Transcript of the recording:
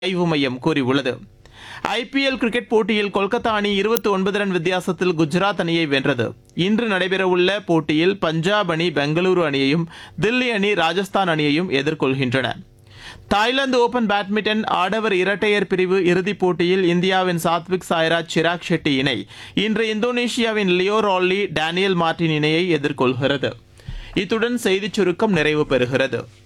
ஆய்வு மையம் கூறியுள்ளது. ஐபிஎல் கிரிக்கெட் போட்டியில் கொல்கத்தா அணி 29 ரன் வித்தியாசத்தில் குஜராத் அணியை வென்றது. இன்று நடைபெறவுள்ள போட்டியில் பஞ்சாப் அணி பெங்களூரு அணியையும், தில்லி அணி ராஜஸ்தான் அணியையும் எதிர்கொள்கின்றன. தாய்லாந்து ஓபன் பேட்மிண்டன் ஆடவர் இரட்டையர் பிரிவு இறுதிப் போட்டியில் இந்தியாவின் சாத்விக் சாய்ராஜ் சிராக் ஷெட்டி இணை இன்று இந்தோனேஷியாவின் லியோ ரால்லி டேனியல் மார்டின் இணையை எதிர்கொள்கிறது. இத்துடன் செய்திச் சுருக்கம் நிறைவு பெறுகிறது.